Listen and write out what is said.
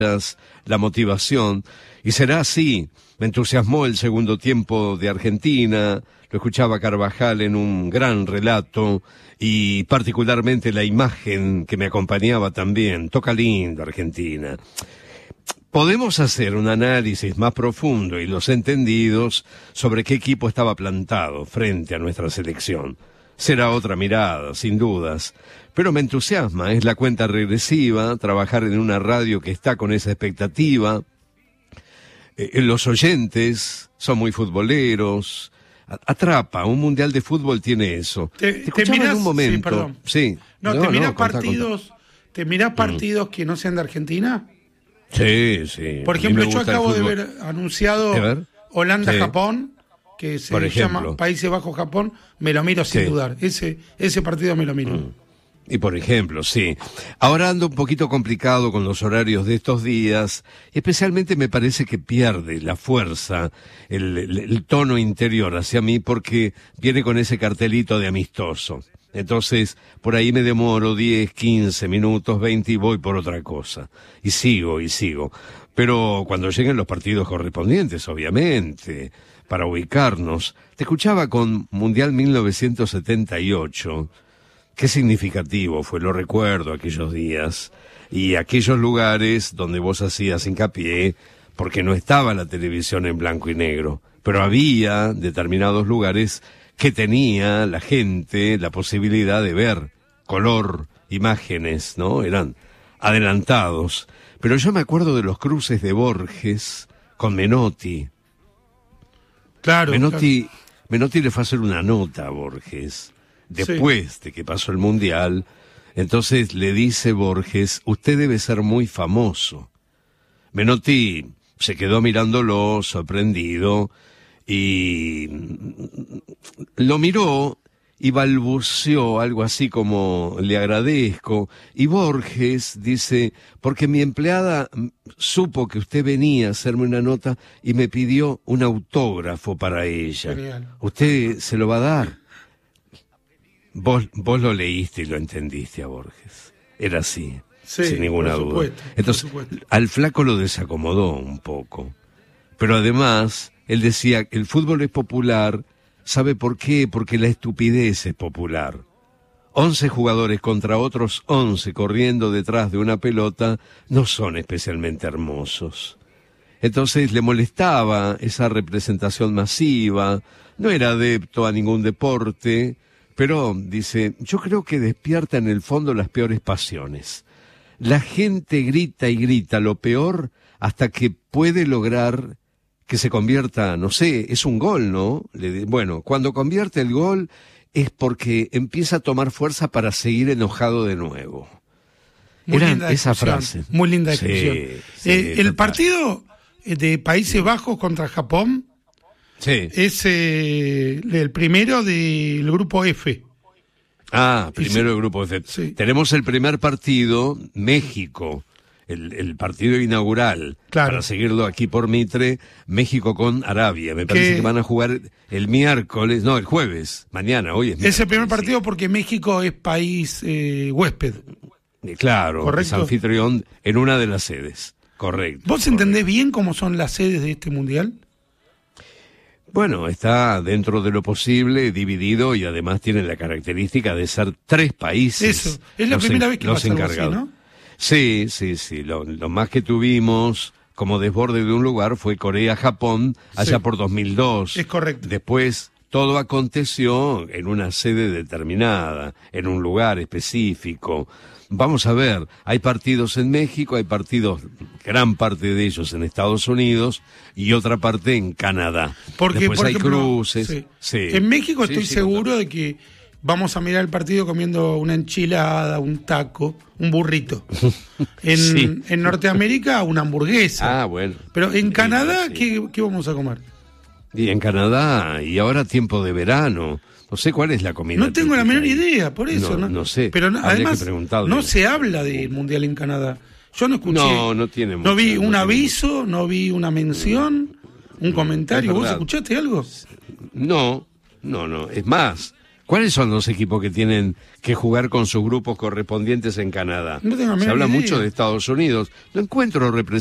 la motivación, y será así. Me entusiasmó el segundo tiempo de Argentina, lo escuchaba Carvajal en un gran relato, y particularmente la imagen que me acompañaba también. Toca lindo Argentina. Podemos hacer un análisis más profundo y los entendidos sobre qué equipo estaba plantado frente a nuestra selección. Será otra mirada, sin dudas. Pero me entusiasma, es la cuenta regresiva, trabajar en una radio que está con esa expectativa. Los oyentes son muy futboleros. Atrapa, un mundial de fútbol tiene eso. Te mirás, en un momento. Sí, perdón. Sí. ¿Te mirás partidos, ¿te mirás partidos que no sean de Argentina? Sí, sí. Por ejemplo, yo acabo de ver anunciado Holanda-Japón, que se llama Países Bajos-Japón, me lo miro sin dudar. Ese partido me lo miro. Y por ejemplo, sí. Ahora ando un poquito complicado con los horarios de estos días, especialmente me parece que pierde la fuerza, el tono interior hacia mí, porque viene con ese cartelito de amistoso. Entonces, por ahí me demoro 10, 15 minutos, 20 y voy por otra cosa. Y sigo. Pero cuando lleguen los partidos correspondientes, obviamente, para ubicarnos. Te escuchaba con Mundial 1978. Qué significativo fue, lo recuerdo, aquellos días. Y aquellos lugares donde vos hacías hincapié, porque no estaba la televisión en blanco y negro. Pero había determinados lugares que tenía la gente la posibilidad de ver color, imágenes, ¿no? Eran adelantados. Pero yo me acuerdo de los cruces de Borges con Menotti. Claro. Menotti le fue a hacer una nota a Borges, después de que pasó el Mundial. Entonces le dice Borges, usted debe ser muy famoso. Menotti se quedó mirándolo, sorprendido, y lo miró y balbuceó algo así como le agradezco, y Borges dice, porque mi empleada supo que usted venía a hacerme una nota y me pidió un autógrafo para ella. Genial. ¿Usted se lo va a dar? Vos lo leíste y lo entendiste a Borges. Era así, sin ninguna duda. Entonces, al flaco lo desacomodó un poco. Pero además, él decía, el fútbol es popular. ¿Sabe por qué? Porque la estupidez es popular. 11 jugadores contra otros 11 corriendo detrás de una pelota no son especialmente hermosos. Entonces le molestaba esa representación masiva, no era adepto a ningún deporte, pero dice, yo creo que despierta en el fondo las peores pasiones. La gente grita y grita lo peor hasta que puede lograr que se convierta, no sé, es un gol, ¿no? Bueno, cuando convierte el gol es porque empieza a tomar fuerza para seguir enojado de nuevo. Era esa frase. Muy linda descripción. El partido de Países Bajos contra Japón es el primero del grupo F. Primero del grupo F. Sí. Tenemos el primer partido, México. El partido inaugural, para seguirlo aquí por Mitre, México con Arabia. Me parece que van a jugar el jueves, mañana, hoy es miércoles. Es el primer partido porque México es país huésped. Claro, ¿correcto? Es anfitrión en una de las sedes, correcto. ¿Vos entendés bien cómo son las sedes de este mundial? Bueno, está dentro de lo posible, dividido, y además tiene la característica de ser 3 países. Eso, es la primera vez que pasa algo así, ¿no? Sí. Lo más que tuvimos como desborde de un lugar fue Corea-Japón, allá por 2002. Es correcto. Después, todo aconteció en una sede determinada, en un lugar específico. Vamos a ver, hay partidos en México, hay partidos, gran parte de ellos en Estados Unidos, y otra parte en Canadá. Porque, después por hay ejemplo, cruces. En México estoy seguro de que vamos a mirar el partido comiendo una enchilada, un taco, un burrito. En Norteamérica, una hamburguesa. Bueno. Pero en Canadá, ¿qué vamos a comer? Y en Canadá, y ahora tiempo de verano. No sé cuál es la comida. No tengo la menor idea, por eso. No sé. Pero además, no se habla del Mundial en Canadá. Yo no escuché. No tiene mucho. No vi un aviso, no vi una mención, un comentario. ¿Vos escuchaste algo? No. Es más, ¿Cuáles son los equipos que tienen que jugar con sus grupos correspondientes en Canadá? No tengo Se habla idea. mucho de Estados Unidos. No encuentro representantes